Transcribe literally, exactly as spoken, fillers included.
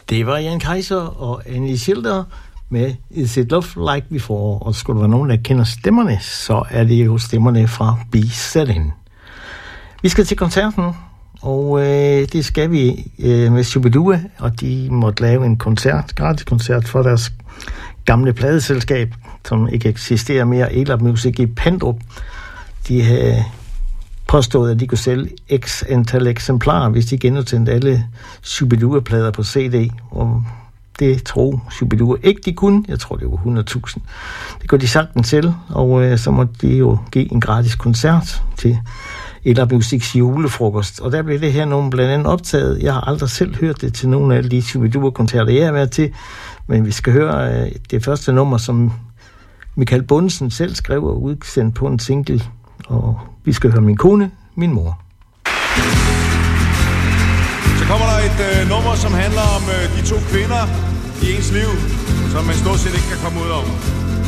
Det var Jan Kaiser og Annie Schilder med Is It Love Like Before. Og skulle der være nogen, der kender stemmerne, så er det jo stemmerne fra B-Setting. Vi skal til koncerten, og øh, det skal vi øh, med Shubidua, og de måtte lave en koncert, gratis koncert for deres gamle pladeselskab, som ikke eksisterer mere, Elab Music i Pandrup. De havde påstået, at de kunne sælge x antal eksemplarer, hvis de genudsendte alle Shubidua-plader på C D. Og det tror Shubidua ikke, de kunne. Jeg tror, det var hundrede tusind. Det går de sagtens til, og øh, så måtte de jo give en gratis koncert til Elab Musics julefrokost. Og der blev det her nummer blandt andet optaget. Jeg har aldrig selv hørt det til nogle af de Shubidua-koncerter, jeg har været til. Men vi skal høre øh, det første nummer, som Michael Bundesen selv skrev og udsendte på en single. Og vi skal høre Min Kone, Min Mor. Så kommer der et øh, nummer, som handler om øh, de to kvinder i ens liv, som man stort set ikke kan komme ud om.